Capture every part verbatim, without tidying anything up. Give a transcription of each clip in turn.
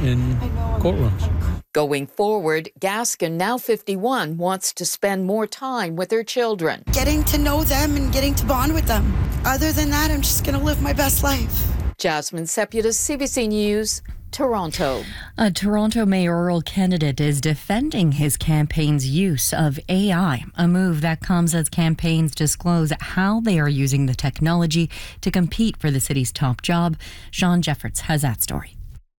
in courtrooms. Going forward, Gaskin, now fifty-one, wants to spend more time with her children. Getting to know them and getting to bond with them. Other than that, I'm just going to live my best life. Jasmine Seputis, C B C News, Toronto. A Toronto mayoral candidate is defending his campaign's use of A I, a move that comes as campaigns disclose how they are using the technology to compete for the city's top job. Sean Jeffords has that story.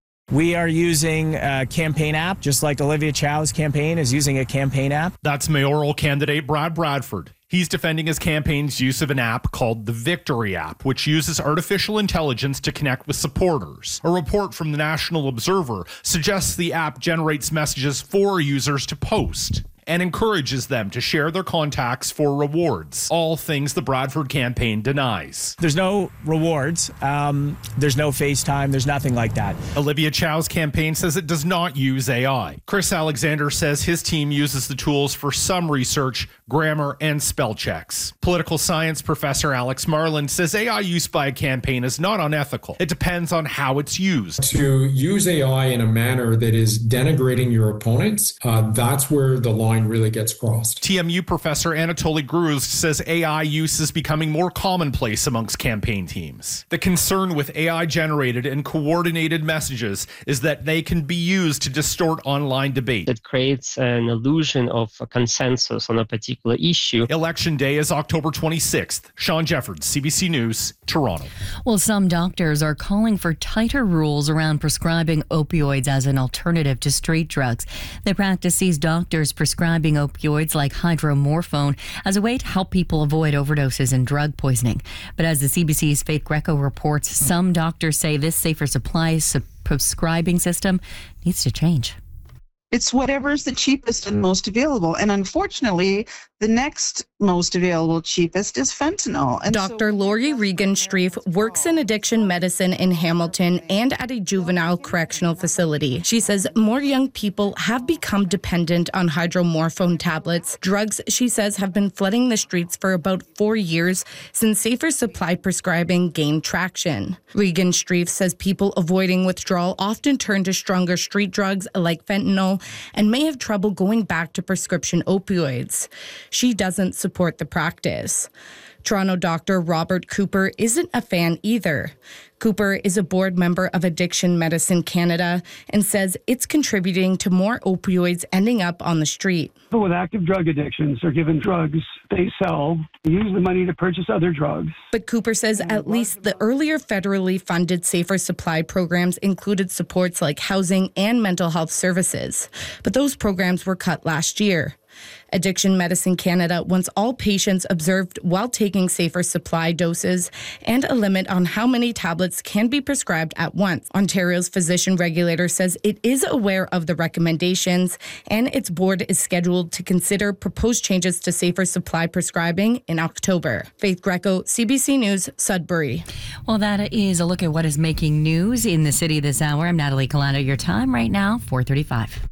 We are using a campaign app, just like Olivia Chow's campaign is using a campaign app. That's mayoral candidate Brad Bradford. He's defending his campaign's use of an app called the Victory app, which uses artificial intelligence to connect with supporters. A report from the National Observer suggests the app generates messages for users to post and encourages them to share their contacts for rewards. All things the Bradford campaign denies. There's no rewards. Um, there's no FaceTime. There's nothing like that. Olivia Chow's campaign says it does not use A I. Chris Alexander says his team uses the tools for some research, grammar, and spell checks. Political science professor Alex Marland says A I use by a campaign is not unethical. It depends on how it's used. To use A I in a manner that is denigrating your opponents, uh, that's where the line really gets crossed. T M U professor Anatoly Gruz says A I use is becoming more commonplace amongst campaign teams. The concern with A I-generated and coordinated messages is that they can be used to distort online debate. It creates an illusion of a consensus on a particular issue. Election day is October twenty-sixth. Sean Jeffords, C B C News, Toronto. Well, some doctors are calling for tighter rules around prescribing opioids as an alternative to street drugs. The practice sees doctors prescribing opioids like hydromorphone as a way to help people avoid overdoses and drug poisoning. But as the C B C's Faith Greco reports, some doctors say this safer supply prescribing system needs to change. It's whatever's the cheapest and most available. And unfortunately, the next most available, cheapest is fentanyl. And Doctor So- Lori Regan-Streif works in addiction medicine in Hamilton and at a juvenile correctional facility. She says more young people have become dependent on hydromorphone tablets. Drugs, she says, have been flooding the streets for about four years since safer supply prescribing gained traction. Regan-Streif says people avoiding withdrawal often turn to stronger street drugs like fentanyl and may have trouble going back to prescription opioids. She doesn't support the practice. Toronto doctor Robert Cooper isn't a fan either. Cooper is a board member of Addiction Medicine Canada and says it's contributing to more opioids ending up on the street. People with active drug addictions are given drugs they sell, use the money to purchase other drugs. But Cooper says at least the earlier federally funded safer supply programs included supports like housing and mental health services. But those programs were cut last year. Addiction Medicine Canada wants all patients observed while taking safer supply doses and a limit on how many tablets can be prescribed at once. Ontario's physician regulator says it is aware of the recommendations and its board is scheduled to consider proposed changes to safer supply prescribing in October. Faith Greco, C B C News, Sudbury. Well, that is a look at what is making news in the city this hour. I'm Natalie Kalanda. Your time right now, four thirty-five.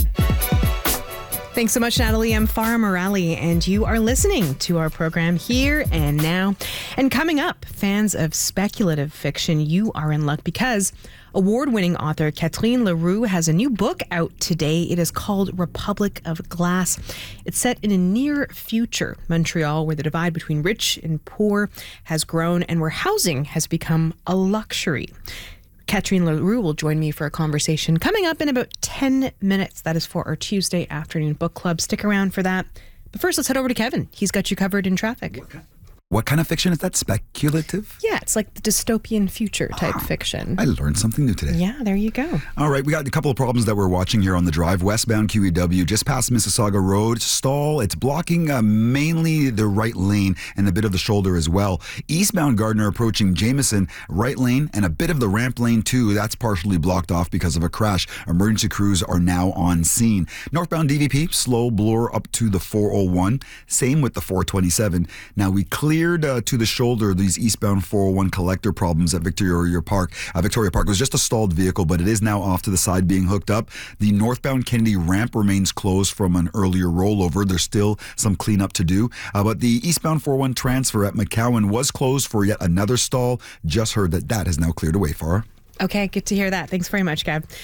Thanks so much, Natalie. I'm Farah Morali, and you are listening to our program Here and Now. And coming up, fans of speculative fiction, you are in luck because award-winning author Catherine Leroux has a new book out today. It is called Republic of Glass. It's set in a near future Montreal where the divide between rich and poor has grown and where housing has become a luxury. Catherine Leroux will join me for a conversation coming up in about ten minutes. That is for our Tuesday afternoon book club. Stick around for that. But first, let's head over to Kevin. He's got you covered in traffic. What kind, what kind of fiction is that? Speculative? Yeah, it's like the dystopian future type ah, fiction. I learned something new today. Yeah, there you go. All right, we got a couple of problems that we're watching here on the drive. Westbound Q E W, just past Mississauga Road, stall. It's blocking uh, mainly the right lane and a bit of the shoulder as well. Eastbound Gardner approaching Jameson, right lane and a bit of the ramp lane too. That's partially blocked off because of a crash. Emergency crews are now on scene. Northbound D V P, slow blur up to the four oh one. Same with the four twenty-seven. Now we cleared uh, to the shoulder these eastbound four oh one collector problems at Victoria Park. Uh, Victoria Park was just a stalled vehicle, but it is now off to the side being hooked up. The northbound Kennedy ramp remains closed from an earlier rollover. There's still some cleanup to do. Uh, but the eastbound four oh one transfer at McCowan was closed for yet another stall. Just heard that that has now cleared away, Farah. Okay, good to hear that. Thanks very much, Gab.